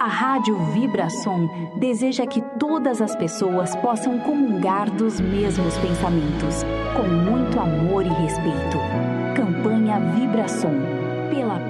A Rádio Vibração deseja que todas as pessoas possam comungar dos mesmos pensamentos, com muito amor e respeito. Campanha Vibração, pela